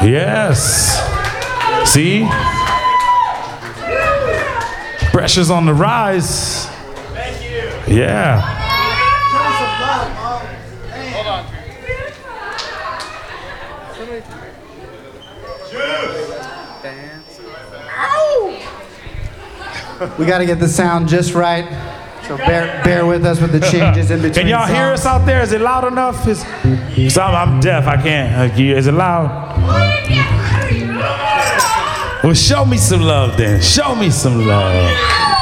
Yes. See? Pressure's on the rise. Thank you. Yeah. Hold on. We got to get the sound just right. So bear with us with the changes in between. Can y'all songs. hear us out there? Is it loud enough? I'm deaf. I can't. Is it loud? Well, show me some love then. Show me some love.